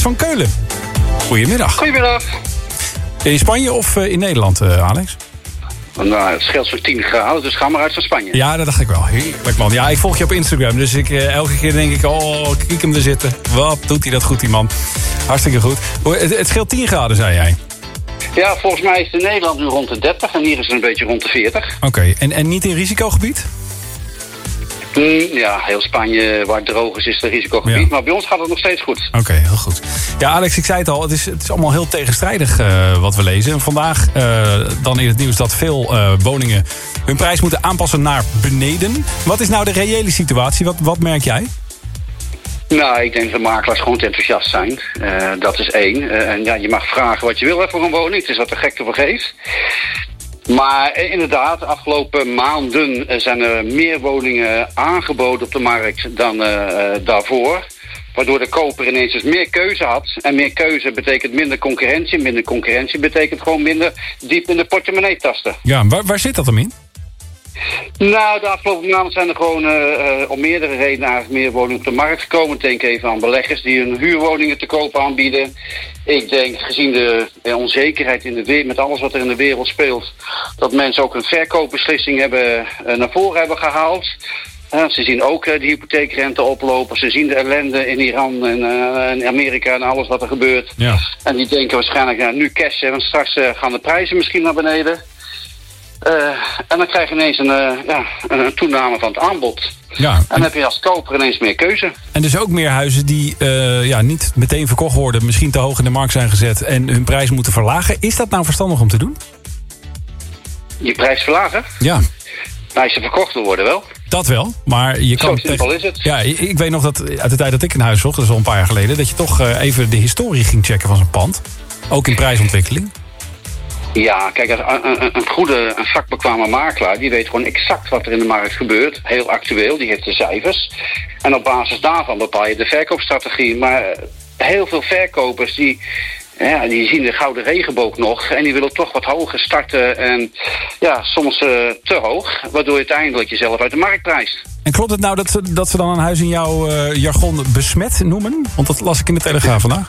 van Keulen. Goedemiddag. Goedemiddag. In Spanje of in Nederland, Alex? Nou, het scheelt zo'n 10 graden, dus ga maar uit van Spanje. Ja, dat dacht ik wel. Heerlijk, man. Ja, ik volg je op Instagram, dus elke keer denk ik... kijk hem er zitten. Wat doet hij dat goed, die man. Hartstikke goed. Het scheelt 10 graden, zei jij? Ja, volgens mij is het in Nederland nu rond de 30 en hier is het een beetje rond de 40. Oké, en niet in risicogebied? Ja, heel Spanje waar het droog is het een risicogebied. Ja. Maar bij ons gaat het nog steeds goed. Oké, heel goed. Ja, Alex, ik zei het al. Het is allemaal heel tegenstrijdig wat we lezen. En vandaag dan in het nieuws dat veel woningen hun prijs moeten aanpassen naar beneden. Wat is nou de reële situatie? Wat merk jij? Nou, ik denk dat de makelaars gewoon te enthousiast zijn. Dat is 1. En ja, je mag vragen wat je wil voor een woning. Het is wat de gek ervoor geeft. Maar inderdaad, de afgelopen maanden zijn er meer woningen aangeboden op de markt dan daarvoor. Waardoor de koper ineens dus meer keuze had. En meer keuze betekent minder concurrentie. Minder concurrentie betekent gewoon minder diep in de portemonnee tasten. Ja, waar zit dat dan in? Nou, de afgelopen maanden zijn er gewoon om meerdere redenen eigenlijk meer woningen op de markt gekomen. Denk even aan beleggers die hun huurwoningen te koop aanbieden. Ik denk, gezien de onzekerheid in de wereld, met alles wat er in de wereld speelt, dat mensen ook een verkoopbeslissing naar voren hebben gehaald. Ze zien ook de hypotheekrente oplopen. Ze zien de ellende in Iran en Amerika en alles wat er gebeurt. Ja. En die denken waarschijnlijk, nu cashen, want straks gaan de prijzen misschien naar beneden. En dan krijg je ineens een toename van het aanbod. Ja. En dan heb je als koper ineens meer keuze. En dus ook meer huizen die niet meteen verkocht worden, misschien te hoog in de markt zijn gezet en hun prijs moeten verlagen. Is dat nou verstandig om te doen? Je prijs verlagen? Ja. Nou, als ze verkocht wil worden wel. Dat wel, maar je kan... Zo simpel is het. Ja, ik weet nog dat uit de tijd dat ik een huis zocht, dat is al een paar jaar geleden, dat je toch even de historie ging checken van zo'n pand. Ook in prijsontwikkeling. Ja, kijk, een vakbekwame makelaar, die weet gewoon exact wat er in de markt gebeurt. Heel actueel, die heeft de cijfers. En op basis daarvan bepaal je de verkoopstrategie. Maar heel veel verkopers die zien de gouden regenboog nog. En die willen toch wat hoger starten. En ja, soms te hoog. Waardoor je uiteindelijk jezelf uit de markt prijst. En klopt het nou dat ze dan een huis in jouw jargon besmet noemen? Want dat las ik in de Telegraaf vandaag.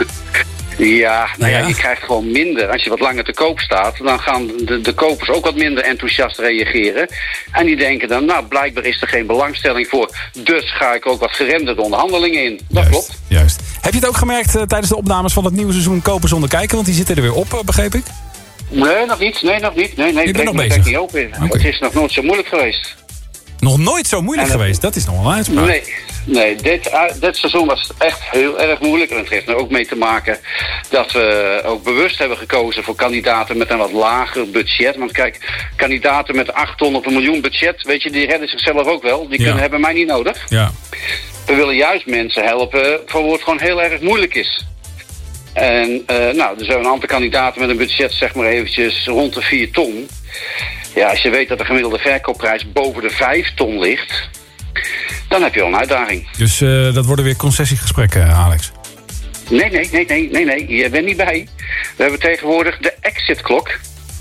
Ja, je krijgt gewoon minder. Als je wat langer te koop staat, dan gaan de kopers ook wat minder enthousiast reageren. En die denken dan, nou, blijkbaar is er geen belangstelling voor. Dus ga ik ook wat geremde de onderhandelingen in. Dat klopt. Juist. Heb je het ook gemerkt tijdens de opnames van het nieuwe seizoen Kopen zonder kijken? Want die zitten er weer op, begreep ik? Nee, nog niet. Nee, je bent nog bezig? Niet open. Okay. Het is nog nooit zo moeilijk geweest. Nog nooit zo moeilijk geweest? Dat is nog wel een uitspraak. Nee, dit seizoen was echt heel erg moeilijk. En het heeft er ook mee te maken dat we ook bewust hebben gekozen voor kandidaten met een wat lager budget. Want kijk, kandidaten met 800 of 1 miljoen budget, weet je, die redden zichzelf ook wel. Die hebben mij niet nodig. Ja. We willen juist mensen helpen voor wat het gewoon heel erg moeilijk is. En er zijn een aantal kandidaten met een budget, zeg maar eventjes, rond de 4 ton. Ja, als je weet dat de gemiddelde verkoopprijs boven de 5 ton ligt, dan heb je al een uitdaging. Dus dat worden weer concessiegesprekken, Alex? Nee. Je bent niet bij. We hebben tegenwoordig de exit-klok.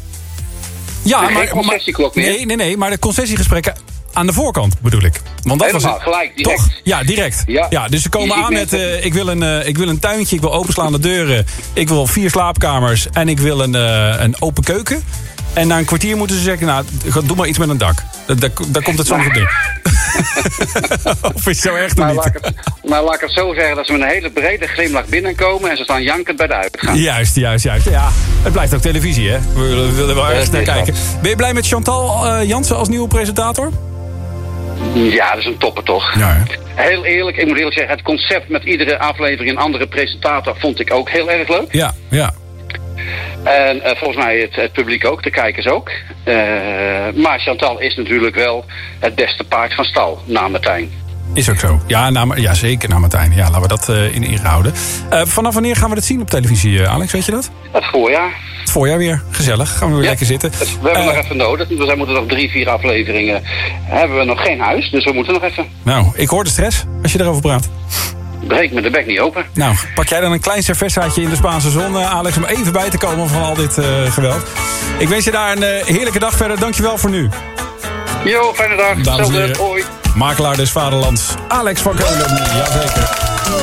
Ja, maar... Geen concessieklok meer. Nee, maar de concessiegesprekken aan de voorkant bedoel ik. Want dat helemaal, was gelijk, direct. Toch? Ja, direct. Ja, dus ze komen aan met, ik wil een tuintje, ik wil openslaande deuren, ik wil 4 slaapkamers en ik wil een open keuken. En na een kwartier moeten ze zeggen, nou, doe maar iets met een dak. Daar komt het soms op neer. Of is het zo echt nog niet? Laat ik het zo zeggen, dat ze met een hele brede glimlach binnenkomen en ze staan jankend bij de uitgang. Juist. Ja, het blijft ook televisie, hè? We willen wel ergens naar kijken. Ben je blij met Chantal Jansen als nieuwe presentator? Ja, dat is een topper toch. Ja, heel eerlijk, ik moet eerlijk zeggen, het concept met iedere aflevering een andere presentator vond ik ook heel erg leuk. Ja. En volgens mij het publiek ook, de kijkers ook. Maar Chantal is natuurlijk wel het beste paard van stal, na Martijn. Is ook zo. Ja, zeker na Martijn. Ja, laten we dat in ere houden. Vanaf wanneer gaan we dat zien op televisie, Alex? Weet je dat? Het voorjaar. Het voorjaar weer. Gezellig. Gaan we weer lekker zitten. We hebben nog even nodig. We moeten nog 3-4 afleveringen. Hebben we nog geen huis, dus we moeten nog even. Nou, ik hoor de stress als je erover praat. Breek me de bek niet open. Nou, pak jij dan een klein servetzaadje in de Spaanse zon, Alex, om even bij te komen van al dit geweld. Ik wens je daar een heerlijke dag verder. Dankjewel voor nu. Jo, fijne dag. Dames en heren, hoi. makelaar des vaderlands, Alex van Keulen. Jazeker.